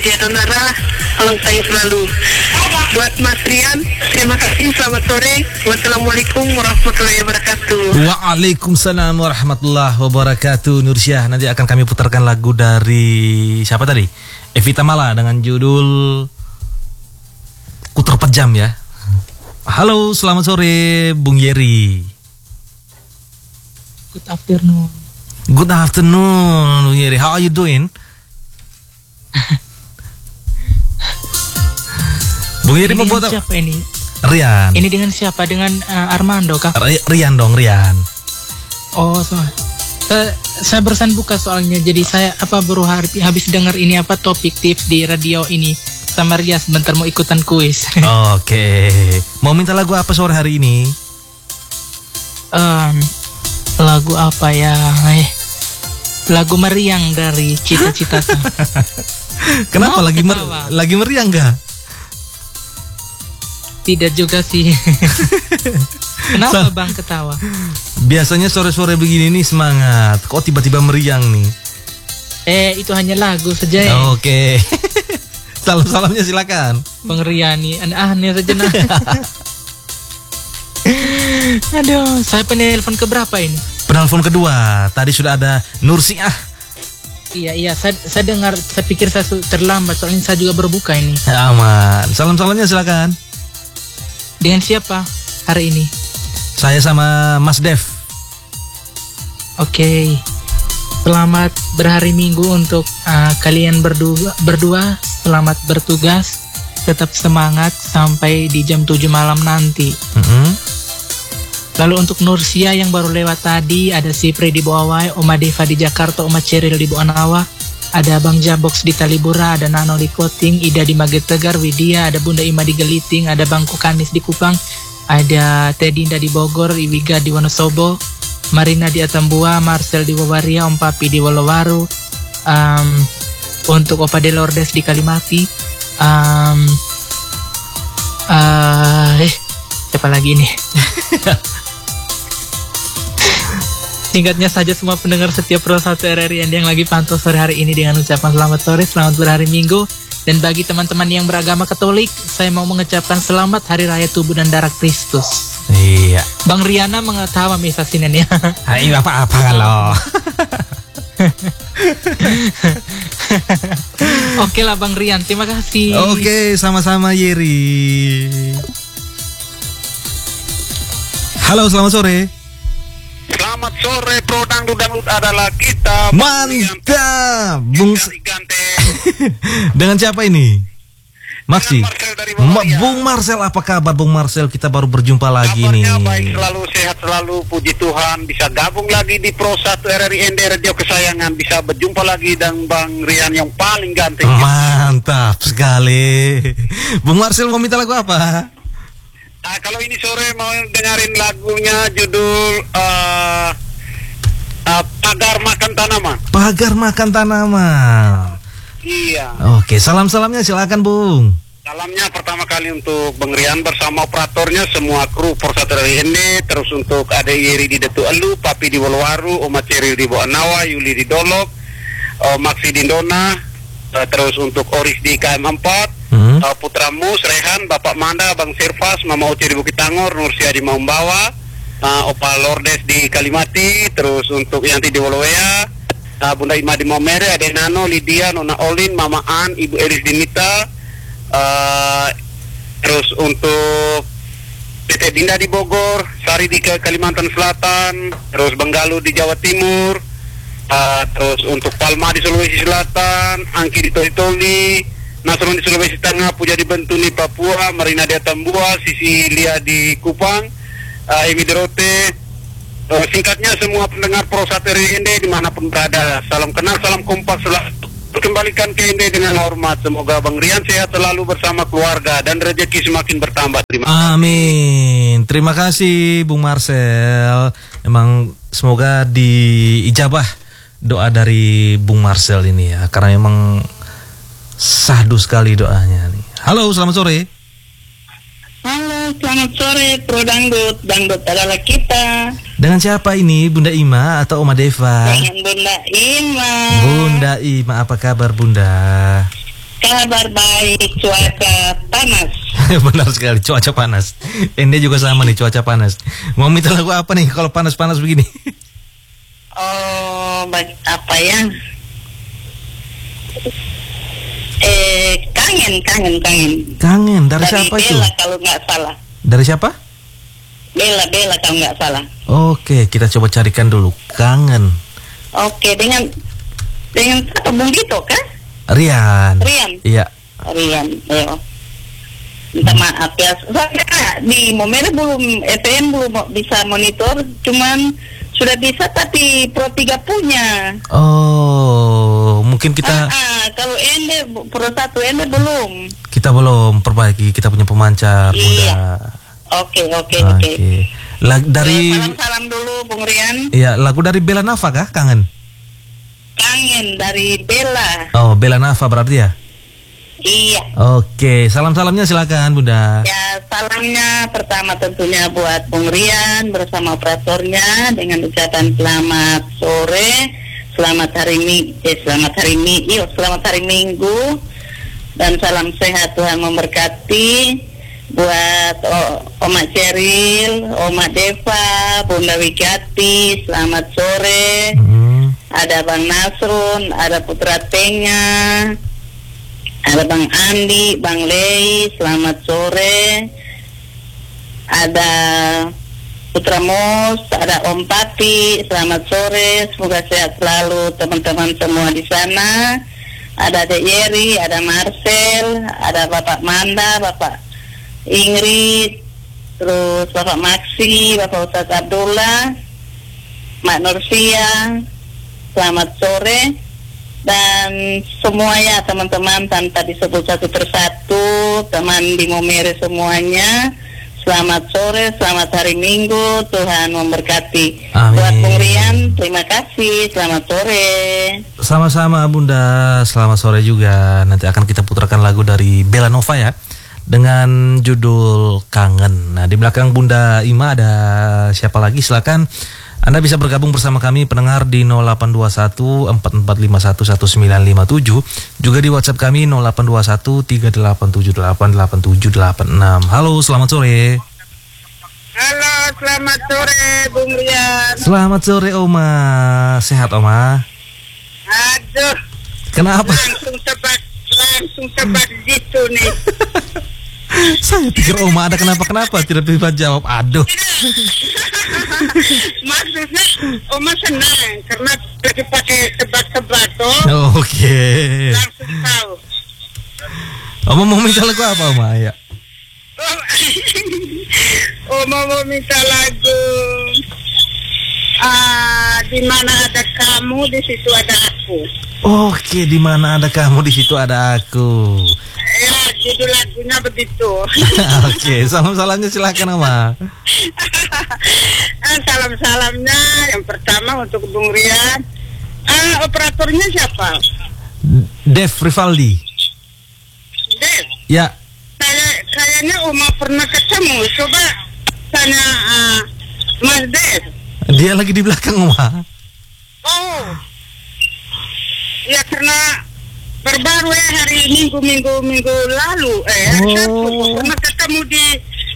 media Donara, salam sayang selalu. Buat Mas Rian, terima kasih, selamat sore. Wassalamualaikum warahmatullahi wabarakatuh. Waalaikumsalam warahmatullahi wabarakatuh. Nursyah, nanti akan kami putarkan lagu dari siapa tadi? Evita Mala dengan judul Ku Terpejam ya. Halo, selamat sore Bung Yeri. Good afternoon. Good afternoon Bung Yeri. How are you doing? Bung Yeri mau buat siapa ini? Rian. Ini dengan siapa? Dengan Armando kah? Rian dong, Rian. Oh, saya barusan buka soalnya. Jadi saya baru habis dengar ini topik tips di radio ini sama Ria, sebentar mau ikutan kuis. Oke. Mau minta lagu apa sore hari ini? Lagu apa ya? Lagu meriang dari Cita-Cita. Kenapa lagi meriang gak? Tidak juga sih. Kenapa Bang ketawa? Biasanya sore-sore begini nih semangat. Kok tiba-tiba meriang nih? Itu hanya lagu saja ya. Oke. Salam-salamnya silakan. Bang Riani, aneh saja nah. Aduh, saya penelpon keberapa ini? Penelpon kedua. Tadi sudah ada Nursiah. Iya, saya dengar, saya pikir saya terlambat soalnya saya juga berbuka ini. Aman. Salam-salamnya silakan. Dengan siapa hari ini? Saya sama Mas Dev. Oke. Selamat berhari Minggu untuk kalian berdua. Selamat bertugas. Tetap semangat sampai di jam 7 malam nanti. Lalu untuk Nursia yang baru lewat tadi, ada si Pri di Boawai, Oma Deva di Jakarta, Oma Ceril di Boanawa, ada Bang Jabox di Talibura, ada Nano di Koting, Ida di Magetegar, Widya, ada Bunda Ima di Geliting, ada Bang Kukanis di Kupang, ada Tedinda di Bogor, Iwiga di Wonosobo, Marina di Atambua, Marcel di Wawaria, Om Papi di Wolowaru, untuk Opa de Lourdes di Kalimati, siapa lagi nih? Singkatnya saja semua pendengar setiap Pro 1 RRI yang lagi pantau sore hari ini dengan ucapan selamat sore, selamat berhari Minggu. Dan bagi teman-teman yang beragama Katolik, saya mau mengucapkan selamat Hari Raya Tubuh dan Darah Kristus. Iya. Bang Riana mengetahui misa Senin ya. Ayo apa kalau. Oke lah Bang Rian, terima kasih. Oke, sama-sama Yeri. Halo, selamat sore. Selamat sore, Pro Dangdut adalah kita. Mantap, Dengan siapa ini? Maksi. Bung Marcel, apa kabar Bung Marcel? Kita baru berjumpa lagi nih. Baik, selalu sehat selalu, puji Tuhan. Bisa gabung lagi di Pro 1 RRI ND Radio kesayangan. Bisa berjumpa lagi dengan Bang Rian yang paling ganteng. Mantap sekali. Bung Marcel mau minta lagu apa? Kalau ini sore mau dengerin lagunya judul Pagar Makan Tanaman. Pagar Makan Tanaman. Iya. Oke, salam-salamnya silakan Bung. Salamnya pertama kali untuk Bang Rian bersama operatornya, semua kru Porsat dari Ende, terus untuk Ade Yeri di Detu Elu, Papi di Wolowaru, Oma Ceril di Boanawa, Yuli di Dolok, Maksi di Dona, terus untuk Oris di KM4, Putra Mus, Rehan, Bapak Manda, Bang Sirfas, Mama Uci di Bukit Tangor, Nursia di Maumbawa, Opa Lourdes di Kalimati, terus untuk Yanti di Wolowea, Bunda Ima di Maumere, Ade Nano, Lydia, Nona Olin, Mama An, Ibu Eris di Mita, terus untuk PT Dinda di Bogor, Sari di Kalimantan Selatan, terus Benggalu di Jawa Timur, terus untuk Palma di Sulawesi Selatan, Angki di Toli-Toli, Nasrun di Sulawesi Tengah, Puja di Bentuni Papua, Marina di Atambua, Sisilia di Kupang, Emi di Rote. Singkatnya semua pendengar Pro 1 RRI ND dimanapun berada, salam kenal, salam kompak selalu. Kembalikan ke ND dengan hormat. Semoga Bang Rian sehat selalu bersama keluarga dan rezeki semakin bertambah. Terima kasih. Amin. Terima kasih Bung Marcel. Emang semoga diijabah doa dari Bung Marcel ini ya, karena emang sahdu sekali doanya nih. Halo, selamat sore. Halo, selamat sore Pro Dangdut. Dangdut adalah kita. Dengan siapa ini? Bunda Ima atau Oma Deva? Dengan Bunda Ima. Bunda Ima, apa kabar Bunda? Kabar baik, cuaca panas. Benar sekali, cuaca panas. Ende juga sama nih, cuaca panas. Mau minta lagu apa nih kalau panas-panas begini? Oh, apa ya? Kangen. Kangen, dari siapa itu? Bella kalau nggak salah. Dari siapa? Bella kalau nggak salah. Oke, kita coba carikan dulu. Kangen. Oke, dengan Bung Dito kan? Rian. Iya. Rian, ayo. Minta maaf ya. Soalnya di Momere belum EPN belum bisa monitor, cuman sudah bisa tapi Pro 3 punya. Oh, mungkin kita kalau Ende Pro 1 Ende belum. Kita belum perbaiki, kita punya pemancar, Bunda. Iya. Oke. Dari salam dulu Bung Rian. Iya, lagu dari Bella Nava kah? Kangen dari Bella. Oh, Bella Nava berarti ya? Iya. Oke, salam-salamnya silakan Bunda. Ya, salamnya pertama tentunya buat Bung Rian bersama operatornya dengan ucapan selamat sore, selamat hari Minggu dan salam sehat, Tuhan memberkati buat Oma Ceril, Oma Deva, Bunda Wikati, selamat sore. Ada Bang Nasrun, ada Putra Tengah, ada Bang Andi, Bang Lei, selamat sore. Ada Putra Mos, ada Om Pati, selamat sore. Semoga sehat selalu teman-teman semua di sana. Ada Dek Yeri, ada Marcel, ada Bapak Manda, Bapak Ingrid, terus Bapak Maksi, Bapak Ustadz Abdullah, Mak Nursia, selamat sore. Dan semuanya teman-teman tanpa disebut satu persatu, teman di Momere semuanya, selamat sore, selamat hari Minggu, Tuhan memberkati. Amin. Buat Bung Rian, terima kasih, selamat sore. Sama-sama Bunda, selamat sore juga. Nanti akan kita putarkan lagu dari Bella Nova ya, dengan judul Kangen. Nah, di belakang Bunda Ima ada siapa lagi? Silakan Anda bisa bergabung bersama kami pendengar di 0821 4451 1957, juga di WhatsApp kami 0821 387888786. Halo, selamat sore. Halo, selamat sore Bung Rian. Selamat sore Oma. Sehat Oma? Aduh, Kenapa? langsung tebak gitu nih. Saya pikir Oma ada kenapa-kenapa, tidak bisa jawab. Aduh. Maksudnya Oma senang karena lagi pakai tebak-tebak toh. Oke. Langsung tahu. Oma mau minta lagu apa Oma? Ya. Oma mau minta lagu di mana ada kamu di situ ada aku. Oke, di mana ada kamu di situ ada aku. Ya, judul lagunya begitu. Oke, salam-salamnya silakan Oma. Salam-salamnya yang pertama untuk Bung Rian. Operatornya siapa? Dev Rivaldi. Dev. Ya. Kayaknya Oma pernah ketemu. Coba tanya Mas Dev. Dia lagi di belakang Oma. Oh. Ya karena baru ya hari minggu lalu hari Sabtu pernah ketemu di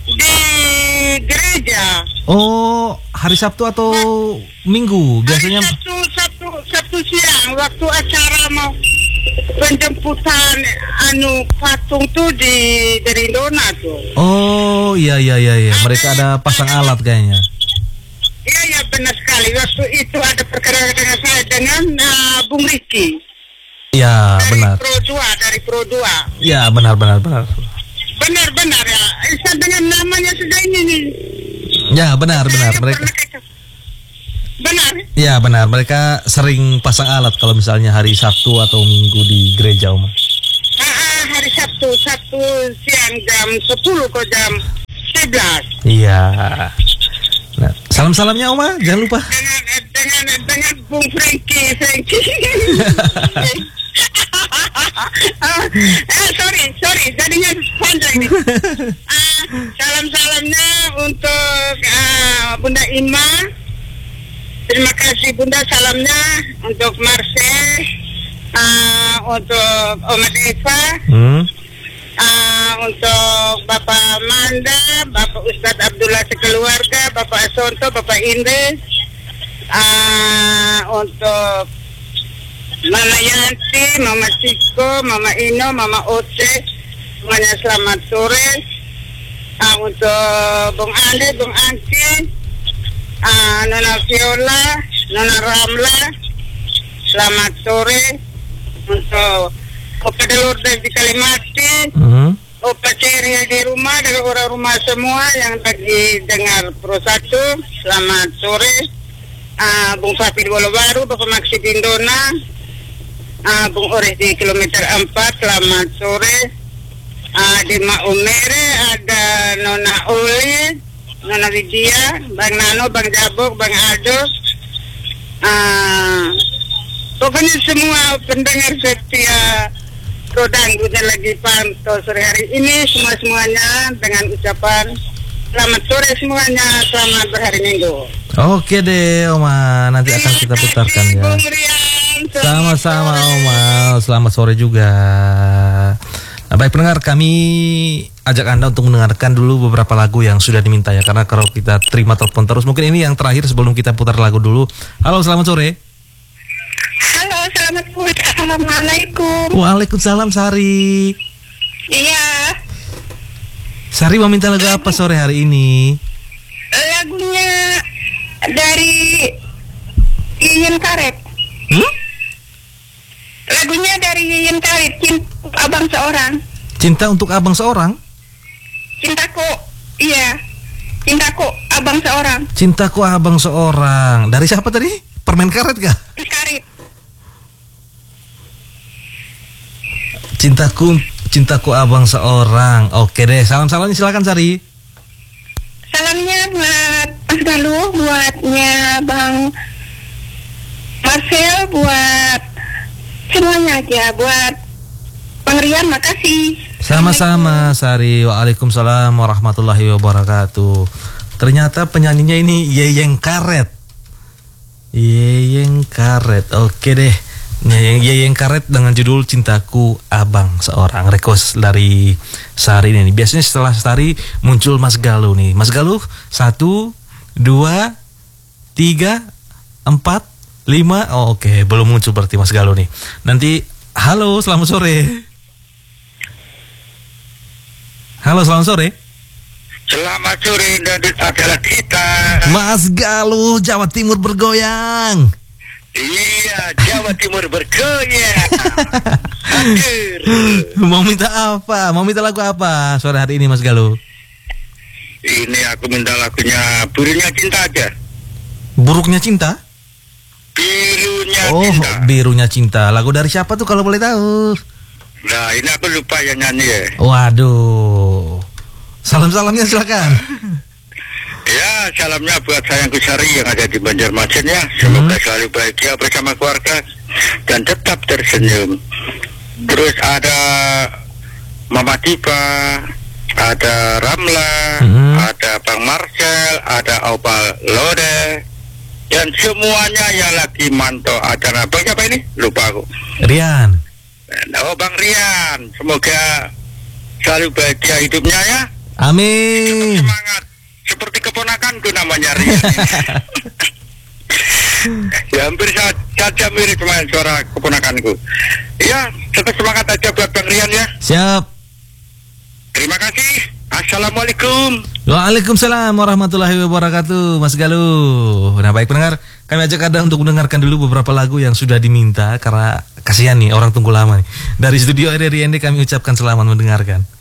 gereja. Oh, hari Sabtu atau Minggu biasanya? Sabtu siang waktu acara mau penjemputan patung tuh di Derindona tuh. Oh, iya. Mereka ada pasang alat kayaknya. Iya benar sekali. Waktu itu ada perkenalan dengan saya dengan Bung Riki. Iya, benar. Dari Pro 2. Iya, benar. Benar ya. Saya dengan namanya sudah ini nih. Ya, benar. Mereka. Benar. Ya, benar. Mereka sering pasang alat kalau misalnya hari Sabtu atau Minggu di gereja, Oma. Hari Sabtu siang jam 10 ke jam 11. Iya. Nah, salam-salamnya Oma, jangan lupa. Dengan Bung Frankie. Sorry, jadinya panjang nih. Salam-salamnya untuk Bunda Ima. Terima kasih Bunda, salamnya untuk Marcel, Untuk Oma Deva, untuk Bapak Manda, Bapak Ustadz Abdullah sekeluarga, Bapak Asonto, Bapak Indri, untuk Mama Yanti, Mama Siko, Mama Ino, Mama Oce, semuanya selamat sore. Untuk Bung Andi, Bung Angki, Nona Viola, Nona Ramla, selamat sore. Untuk Opa Delorde di Kalimati, Opa Ceril di rumah, dari orang rumah semua yang lagi dengar Pro 1, selamat sore. Bung Fafi di Bolo Baru, Bapak Maksi di Indona, Bung Ores di kilometer 4, selamat sore. Di Maumere ada Nona Uli, Nona Widya, Bang Nano, Bang Jabok, Bang Aldo. Pokoknya semua pendengar setia Rodang udah lagi pantau sore hari ini, semuanya dengan ucapan selamat sore semuanya, selamat berhari Minggu. Oke deh Oma, nanti akan kita putarkan ya. Sama-sama Oma, selamat sore juga. Nah, baik pendengar, kami ajak Anda untuk mendengarkan dulu beberapa lagu yang sudah diminta ya, karena kalau kita terima telepon terus, mungkin ini yang terakhir sebelum kita putar lagu dulu. Halo, selamat sore. Halo, selamat sore. Assalamualaikum. Waalaikumsalam Sari. Iya. Sari mau minta lagu apa sore hari ini? Lagunya dari Iin Karet. Lagunya dari Iin Karet, Cinta Abang Seorang. Cinta untuk abang seorang? Cintaku, iya. Cintaku Abang Seorang. Cintaku abang seorang. Dari siapa tadi? Permen karet kah? Karet. Cintaku abang seorang. Oke deh, salam-salamnya silakan Sari. Salamnya buat Mas Galuh, buatnya Bang Marcel, buat semuanya aja, buat Bang Rian, makasih. Sama-sama Sari. Waalaikumsalam warahmatullahi wabarakatuh. Ternyata penyanyinya ini Yeyeng Karet. Yeyeng Karet. Oke deh. Yeyeng Karet dengan judul Cintaku Abang Seorang, request dari Sari ini. Biasanya setelah Sari muncul Mas Galuh nih. Mas Galuh 1, 2, 3, 4, 5. Oh, oke, belum muncul berarti Mas Galuh nih. Nanti halo, selamat sore. Halo, selamat sore. Selamat sore, dan adalah kita. Mas Galuh, Jawa Timur bergoyang. Iya, Jawa Timur bergoyang. Mau minta apa? Mau minta lagu apa sore hari ini Mas Galuh? Ini aku minta lagunya Birunya Cinta aja. Buruknya Cinta? Birunya Oh, Cinta. Birunya Cinta. Lagu dari siapa tuh kalau boleh tahu? Nah, ini aku lupa yang nyanyi ya. Waduh. Salam-salamnya silakan. Ya, salamnya buat sayangku Sari yang ada di Banjarmasin ya. Semoga selalu bahagia bersama keluarga dan tetap tersenyum. Terus ada Mama Diva, ada Ramla, ada Bang Marcel, ada Opal Lode, dan semuanya yang lagi mantau acara. Bang siapa ini? Lupa aku. Rian. Oh, Bang Rian. Semoga selalu bahagia hidupnya ya. Amin. Semangat. Seperti keponakanku namanya Rian. Ya hampir saja mirip dengan suara keponakanku. Ya, tetap semangat aja buat Bang Rian ya. Siap. Terima kasih. Assalamualaikum. Waalaikumsalam warahmatullahi wabarakatuh Mas Galuh. Nah baik pendengar, kami ajak Anda untuk mendengarkan dulu beberapa lagu yang sudah diminta, karena kasihan nih orang tunggu lama nih. Dari studio RRI kami ucapkan selamat mendengarkan.